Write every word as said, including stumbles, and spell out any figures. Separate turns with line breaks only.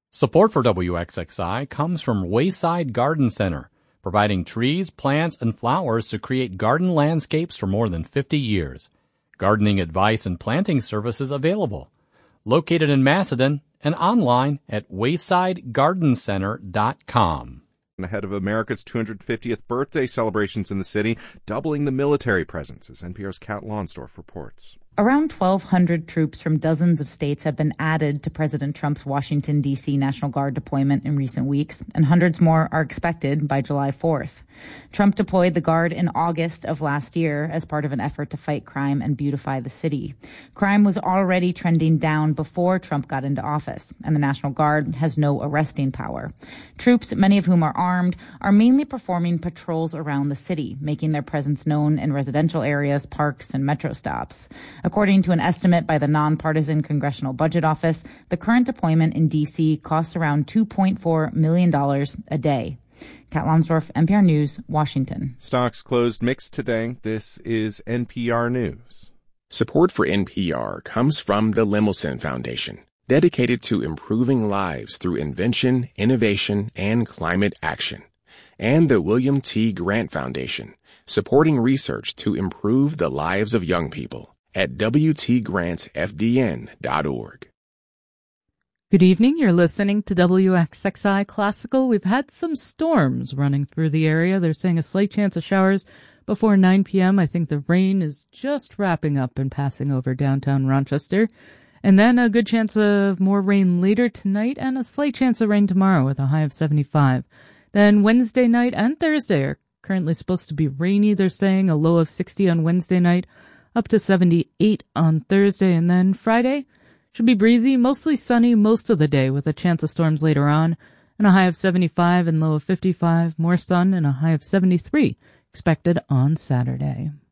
Support for W X X I comes from Wayside Garden Center, providing trees, plants, and flowers to create garden landscapes for more than fifty years. Gardening advice and planting services available. Located in Macedon and online at wayside garden center dot com.
Ahead of America's two hundred fiftieth birthday celebrations in the city, doubling the military presence, as N P R's Kat Lonsdorf reports.
Around twelve hundred troops from dozens of states have been added to President Trump's Washington, D C National Guard deployment in recent weeks, and hundreds more are expected by July fourth. Trump deployed the Guard in August of last year as part of an effort to fight crime and beautify the city. Crime was already trending down before Trump got into office, and the National Guard has no arresting power. Troops, many of whom are armed, are mainly performing patrols around the city, making their presence known in residential areas, parks, and metro stops. According to an estimate by the nonpartisan Congressional Budget Office, the current deployment in D C costs around two point four million dollars a day. Kat Lonsdorf, N P R News, Washington.
Stocks closed mixed today. This is N P R News.
Support for N P R comes from the Lemelson Foundation, dedicated to improving lives through invention, innovation, and climate action. And the William T. Grant Foundation, supporting research to improve the lives of young people at w t grant f d n dot org.
Good evening. You're listening to W X X I Classical. We've had some storms running through the area. They're saying a slight chance of showers before nine p.m. I think the rain is just wrapping up and passing over downtown Rochester. And then a good chance of more rain later tonight and a slight chance of rain tomorrow with a high of seventy-five. Then Wednesday night and Thursday are currently supposed to be rainy. They're saying a low of sixty on Wednesday night, up to seventy-eight on Thursday, and then Friday should be breezy, mostly sunny most of the day with a chance of storms later on, and a high of seventy-five and low of fifty-five, more sun and a high of seventy-three expected on Saturday.